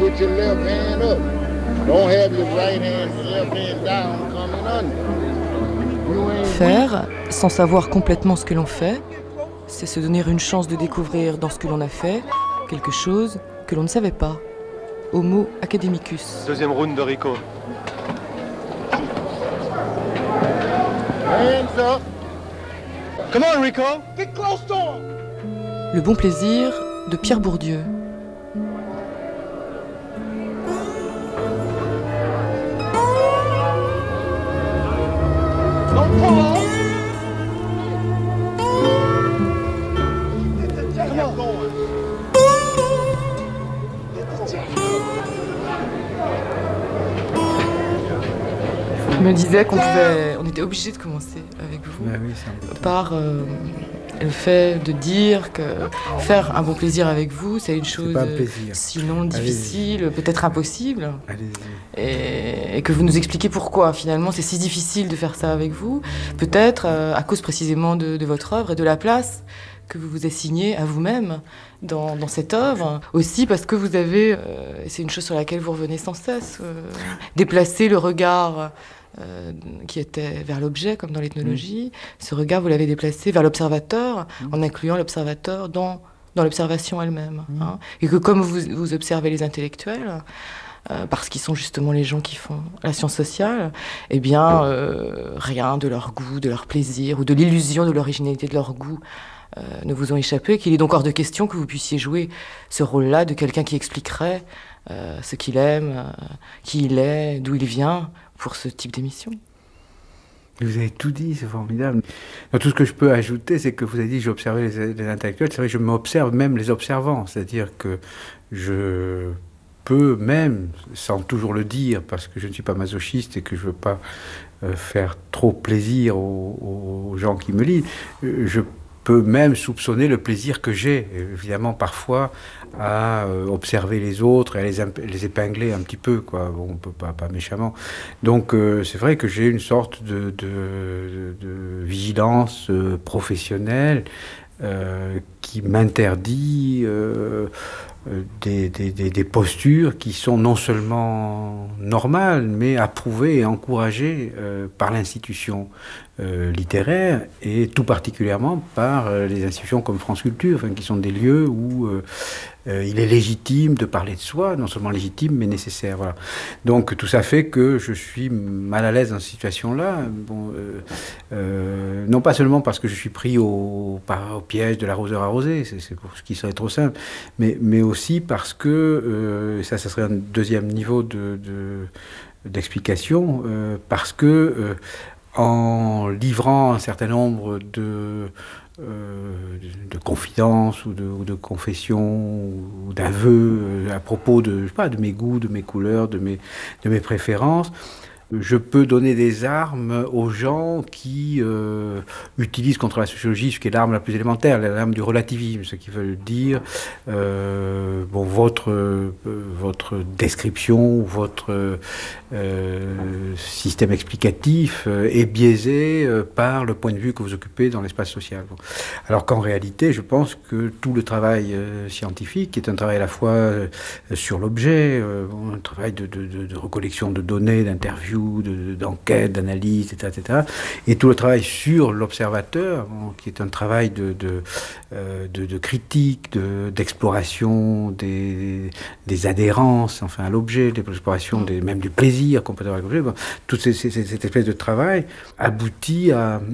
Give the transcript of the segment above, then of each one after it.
put your left hand up. Don't have your right hand, left hand down coming under. You ain't Faire, sans savoir complètement ce que l'on fait, c'est se donner une chance de découvrir dans ce que l'on a fait quelque chose que l'on ne savait pas. Homo academicus. Deuxième round de Rico. hands up. Come on, Rico! Get close to him. Le bon plaisir de Pierre Bourdieu. Don't pull off. Come on. Je me disais on était obligé de commencer avec vous Oui, c'est embêtant. par le fait de dire que faire un bon plaisir avec vous, c'est une chose pas un plaisir. sinon Allez-y. difficile, peut-être impossible. Allez-y. Et que vous nous expliquez pourquoi finalement c'est si difficile de faire ça avec vous, peut-être à cause précisément de votre œuvre et de la place que vous vous assignez à vous-même dans cette œuvre. Aussi parce que vous avez, et c'est une chose sur laquelle vous revenez sans cesse, déplacé le regard qui était vers l'objet, comme dans l'ethnologie. Ce regard, vous l'avez déplacé vers l'observateur, en incluant l'observateur dans l'observation elle-même. Hein. Et que comme vous observez les intellectuels, parce qu'ils sont justement les gens qui font la science sociale, eh bien, rien de leur goût, de leur plaisir, ou de l'illusion de l'originalité de leur goût ne vous ont échappé, qu'il est donc hors de question que vous puissiez jouer ce rôle-là de quelqu'un qui expliquerait ce qu'il aime, qui il est, d'où il vient, pour ce type d'émission. Vous avez tout dit, c'est formidable. Donc, tout ce que je peux ajouter, c'est que vous avez dit j'ai observé les intellectuels. C'est vrai que je m'observe même les observants. C'est-à-dire que je peux même, sans toujours le dire, parce que je ne suis pas masochiste et que je ne veux pas faire trop plaisir aux gens qui me lisent, je peux même soupçonner le plaisir que j'ai, évidemment, parfois, à observer les autres et à les épingler un petit peu, quoi. Bon, on peut pas méchamment. Donc, c'est vrai que j'ai une sorte de vigilance professionnelle qui m'interdit des postures qui sont non seulement normales, mais approuvées et encouragées par l'institution littéraire et tout particulièrement par les institutions comme France Culture, enfin, qui sont des lieux où il est légitime de parler de soi, non seulement légitime mais nécessaire. Voilà. Donc tout ça fait que je suis mal à l'aise dans cette situation-là. Bon, non pas seulement parce que je suis pris au piège de l'arroseur arrosé, c'est pour ce qui serait trop simple, mais aussi parce que, ça serait un deuxième niveau d'explication, parce que en livrant un certain nombre de confidences ou de confessions ou d'aveux à propos de mes goûts, de mes couleurs, de mes préférences, je peux donner des armes aux gens qui utilisent contre la sociologie ce qui est l'arme la plus élémentaire, l'arme du relativisme, ce qui veut dire votre description, votre système explicatif est biaisé par le point de vue que vous occupez dans l'espace social. Bon. Alors qu'en réalité, je pense que tout le travail scientifique, qui est un travail à la fois sur l'objet, un travail de recollection de données, d'interviews, d'enquête, d'analyse, etc., et tout le travail sur l'observateur, qui est un travail de critique, d'exploration des adhérences, enfin à l'objet, l'exploration même du plaisir qu'on peut avoir avec l'objet. Bon, toute cette espèce de travail aboutit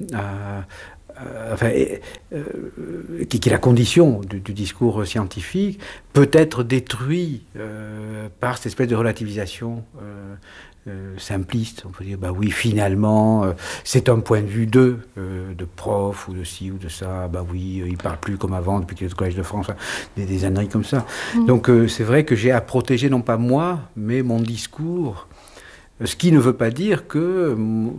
qui est la condition du discours scientifique, peut être détruit par cette espèce de relativisation simpliste. On peut dire, bah oui, finalement, c'est un point de vue de prof ou de ci ou de ça. Bah oui, il parle plus comme avant depuis qu'il est au Collège de France. Des âneries comme ça. Donc c'est vrai que j'ai à protéger non pas moi, mais mon discours. Ce qui ne veut pas dire que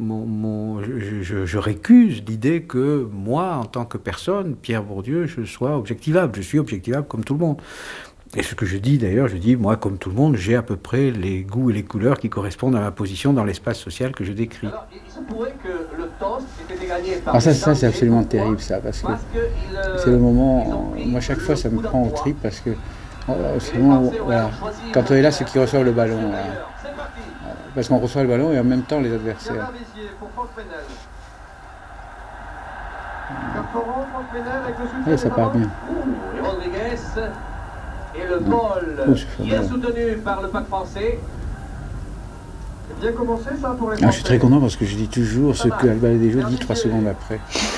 je récuse l'idée que moi, en tant que personne, Pierre Bourdieu, je sois objectivable. Je suis objectivable comme tout le monde. Et ce que je dis d'ailleurs, je dis, moi, comme tout le monde, j'ai à peu près les goûts et les couleurs qui correspondent à ma position dans l'espace social que je décris. Alors, il se pourrait que le toast ait été gagné par... Ah ça c'est absolument terrible ça, parce que c'est le moment, moi chaque fois ça me prend au trip, parce que Sinon, voilà. Quand on est là, c'est qui reçoit le ballon. Voilà. Parce qu'on reçoit le ballon et en même temps les adversaires. Et ça part bien. Et le vol bien soutenu par le pack français. C'est bien commencé ça pour les Français. Je suis très content parce que je dis toujours ce que Alba Dejo dit 3 secondes après.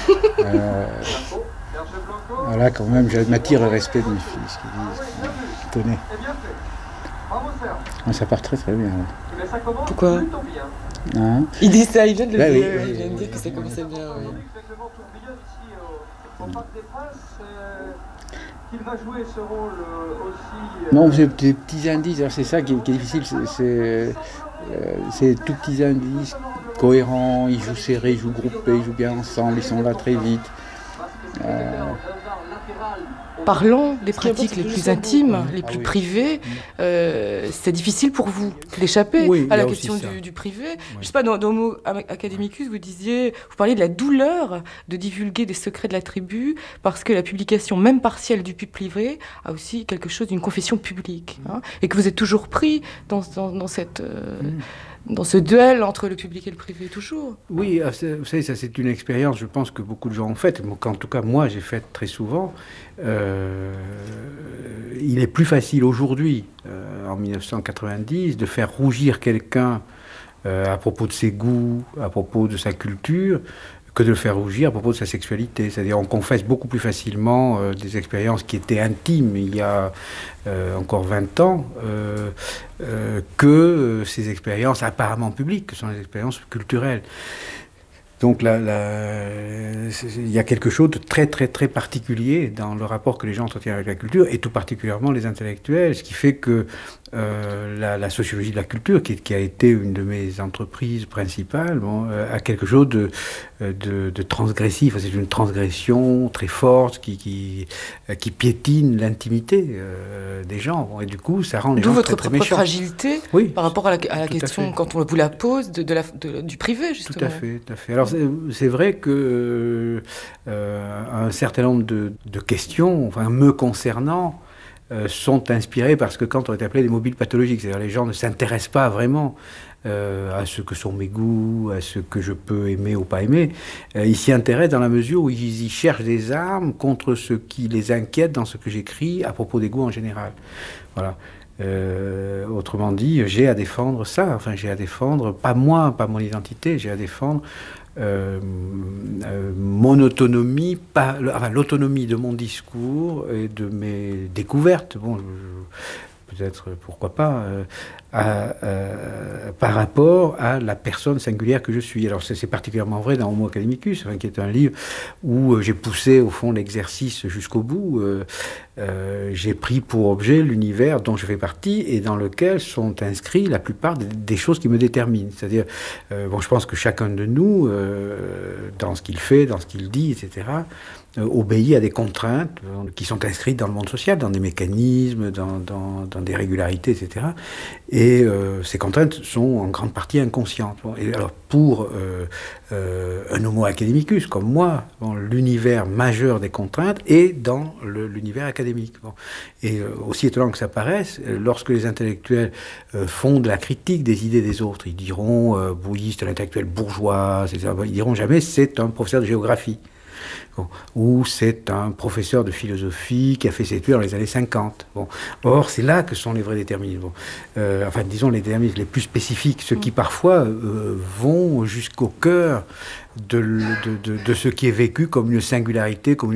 Voilà, quand même, m'attire le respect de mes filles, ce qu'ils disent. Je connais. Ça part très très bien. Ouais. Pourquoi Hein? Il dit ça, il vient de le dire, Oui, il vient de dire que ça commençait bien. Oui. Qu'il va jouer ce rôle aussi. Non, c'est des petits indices, alors c'est ça qui est difficile, c'est tout petits indices cohérents, ils jouent serrés, ils jouent groupés, ils jouent bien ensemble, ils sont là très vite. Parlons des pratiques les plus intimes, les plus privées. C'est difficile pour vous d'échapper à la question du privé. Oui. Je ne sais pas, dans Homo Academicus, vous parliez de la douleur de divulguer des secrets de la tribu parce que la publication, même partielle, du pub privé a aussi quelque chose d'une confession publique. Hein, et que vous êtes toujours pris dans ce duel entre le public et le privé, toujours. Oui, vous savez, ça c'est une expérience, je pense, que beaucoup de gens ont faite, qu'en tout cas moi j'ai faite très souvent. Il est plus facile aujourd'hui, en 1990, de faire rougir quelqu'un à propos de ses goûts, à propos de sa culture, que de le faire rougir à propos de sa sexualité. C'est-à-dire on confesse beaucoup plus facilement des expériences qui étaient intimes il y a encore 20 ans que ces expériences apparemment publiques, que sont les expériences culturelles. Donc là, il y a quelque chose de très très très particulier dans le rapport que les gens entretiennent avec la culture, et tout particulièrement les intellectuels, ce qui fait que la sociologie de la culture, qui a été une de mes entreprises principales, a quelque chose de transgressif. C'est une transgression très forte qui piétine l'intimité des gens. Et du coup, ça rend les gens très, très méchants. D'où votre fragilité par rapport à la question, quand on vous la pose, du privé, justement. Tout à fait. Alors, c'est vrai que un certain nombre de questions, me concernant, sont inspirées parce que quand on est appelé des mobiles pathologiques, c'est-à-dire les gens ne s'intéressent pas vraiment à ce que sont mes goûts, à ce que je peux aimer ou pas aimer. Ils s'y intéressent dans la mesure où ils y cherchent des armes contre ce qui les inquiète dans ce que j'écris à propos des goûts en général. Voilà. Autrement dit, j'ai à défendre ça. J'ai à défendre, pas moi, pas mon identité, j'ai à défendre mon autonomie, l'autonomie de mon discours et de mes découvertes. Peut-être, pourquoi pas, par rapport à la personne singulière que je suis. Alors c'est particulièrement vrai dans Homo Academicus, qui est un livre où j'ai poussé au fond l'exercice jusqu'au bout. J'ai pris pour objet l'univers dont je fais partie et dans lequel sont inscrits la plupart des choses qui me déterminent. C'est-à-dire, je pense que chacun de nous, dans ce qu'il fait, dans ce qu'il dit, etc., obéit à des contraintes qui sont inscrites dans le monde social, dans des mécanismes, dans des régularités, etc. Et ces contraintes sont en grande partie inconscientes. Et alors, pour un Homo Academicus comme moi, l'univers majeur des contraintes est dans l'univers académique. Et aussi étonnant que ça paraisse, lorsque les intellectuels font de la critique des idées des autres, ils diront oui, c'est un intellectuel bourgeois, etc. Ils diront jamais c'est un professeur de géographie. Ou c'est un professeur de philosophie qui a fait ses études dans les années 50. Or, c'est là que sont les vrais déterminismes. Disons les déterminismes les plus spécifiques, ceux qui parfois vont jusqu'au cœur de ce qui est vécu comme une singularité, comme une